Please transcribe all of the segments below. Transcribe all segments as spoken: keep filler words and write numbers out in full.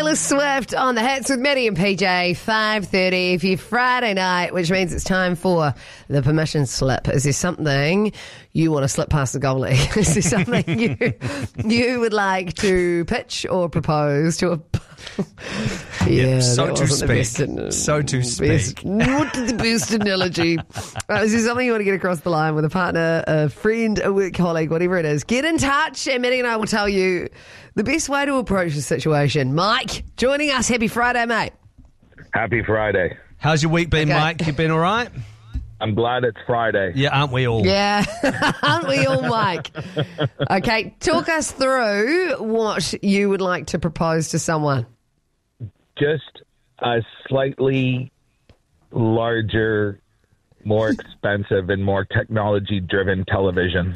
Taylor Swift on the Hits with Mitty and P J, five thirty for your Friday night, which means it's time for the permission slip. Is there something you want to slip past the goalie? Is there something you you would like to pitch or propose to a... Yeah, Yep, so that to wasn't the speak. best, So to best, speak. Not the best analogy. Uh, is there something you want to get across the line with a partner, a friend, a work colleague, whatever it is? Get in touch, and Mitty and I will tell you the best way to approach the situation. Mike, joining us. Happy Friday, mate. Happy Friday. How's your week been, Okay. Mike? You been all right? I'm glad it's Friday. Yeah, aren't we all? Yeah, aren't we all, Mike? Okay, talk us through what you would like to propose to someone. Just a slightly larger, more expensive, and more technology-driven television.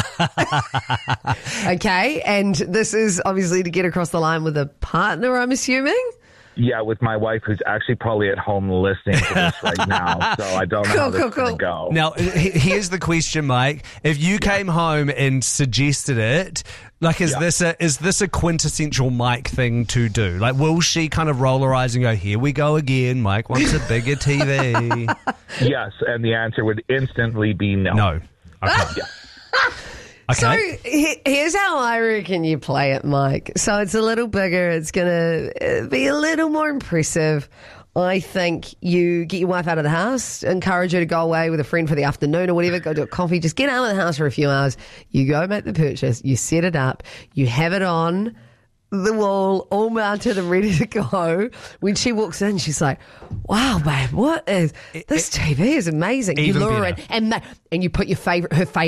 Okay, and this is obviously to get across the line with a partner, I'm assuming? Yeah, with my wife, who's actually probably at home listening to this right now, so I don't know how Cool, this cool, is going cool. to go. Now, he- here's the question, Mike. If you came home and suggested it, like, is Yeah. this a is this a quintessential Mike thing to do? Like, will she kind of roll her eyes and go, "Here we go again. Mike wants a bigger T V." Yes, and the answer would instantly be no. No. Okay. Yeah. So Okay. he- here's how I reckon you play it, Mike. So it's a little bigger. It's going to be a little more impressive. I think you get your wife out of the house, encourage her to go away with a friend for the afternoon or whatever, go do a coffee, just get out of the house for a few hours. You go make the purchase, you set it up, you have it on the wall, all mounted and ready to go. When she walks in, she's like, wow, babe, what is, this T V is amazing. You Even lure her in better. and, ma- and you put your favorite, her favorite